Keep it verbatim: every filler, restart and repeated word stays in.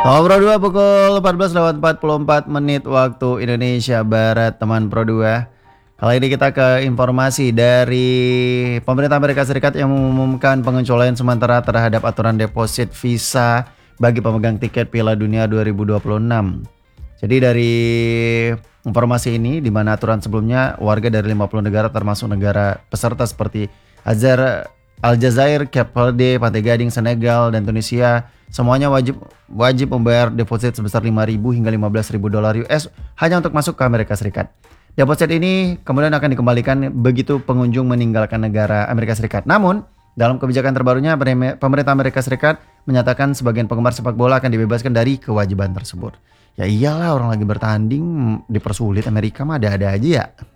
Ngobrol dua pukul empat belas lewat empat puluh empat menit waktu Indonesia Barat, teman Pro dua. Kali ini kita ke informasi dari pemerintah Amerika Serikat yang mengumumkan pengecualian sementara terhadap aturan deposit visa bagi pemegang tiket Piala Dunia dua ribu dua puluh enam. Jadi dari informasi ini, di mana aturan sebelumnya warga dari lima puluh negara termasuk negara peserta seperti Azar, Aljazair, Cape Verde, Pantai Gading, Senegal, dan Tunisia, semuanya wajib wajib membayar deposit sebesar lima ribu hingga lima belas ribu dolar U S hanya untuk masuk ke Amerika Serikat. Deposit ini kemudian akan dikembalikan begitu pengunjung meninggalkan negara Amerika Serikat. Namun, dalam kebijakan terbarunya, pemerintah Amerika Serikat menyatakan sebagian penggemar sepak bola akan dibebaskan dari kewajiban tersebut. Ya iyalah, orang lagi bertanding dipersulit, Amerika mah ada-ada aja ya.